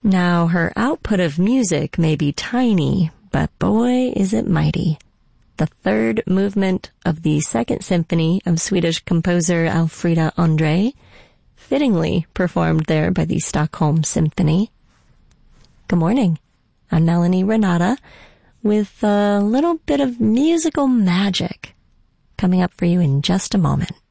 Now, her output of music may be tiny, but boy, is it mighty. The third movement of the Second Symphony of Swedish composer Alfrida André, fittingly performed there by the Stockholm Symphony. Good morning. I'm Melanie Renata with a little bit of musical magic coming up for you in just a moment.